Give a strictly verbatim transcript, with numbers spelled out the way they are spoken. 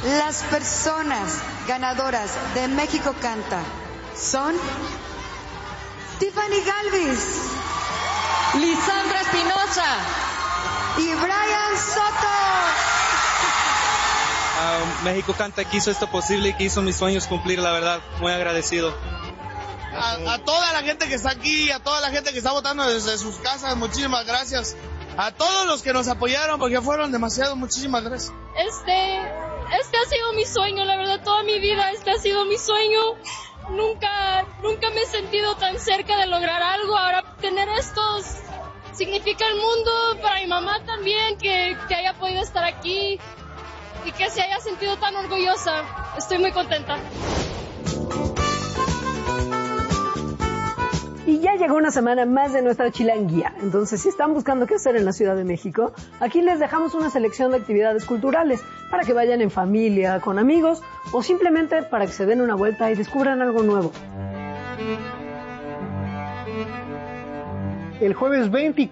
Las personas ganadoras de México Canta son Tiffany Galvis, Lisandra Espinosa y Brian Soto. Uh, México Canta que hizo esto posible y que hizo mis sueños cumplir, la verdad, muy agradecido. A, a toda la gente que está aquí, a toda la gente que está votando desde sus casas, muchísimas gracias. A todos los que nos apoyaron, porque fueron demasiado, muchísimas gracias. Este, este ha sido mi sueño, la verdad, toda mi vida, este ha sido mi sueño. Nunca, nunca me he sentido tan cerca de lograr algo. Ahora tener estos significa el mundo, para mi mamá también, que, que haya podido estar aquí y que se haya sentido tan orgullosa. Estoy muy contenta. Y ya llegó una semana más de nuestra chilanguía. Entonces, si están buscando qué hacer en la Ciudad de México, aquí les dejamos una selección de actividades culturales para que vayan en familia, con amigos o simplemente para que se den una vuelta y descubran algo nuevo. El jueves veinticuatro